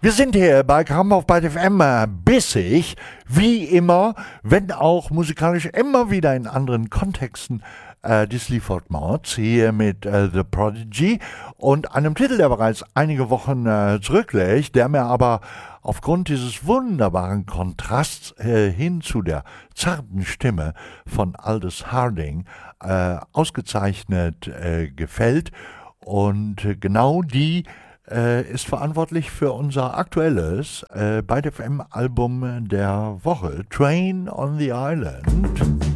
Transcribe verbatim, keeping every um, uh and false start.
Wir sind hier bei Kram auf Byte F M äh, bissig, wie immer, wenn auch musikalisch immer wieder in anderen Kontexten. Äh, die Sleaford Mods hier mit äh, The Prodigy und einem Titel, der bereits einige Wochen äh, zurückliegt, der mir aber aufgrund dieses wunderbaren Kontrasts äh, hin zu der zarten Stimme von Aldous Harding äh, ausgezeichnet äh, gefällt. Und äh, genau die äh, ist verantwortlich für unser aktuelles äh, Byte F M Album der Woche, Train on the Island.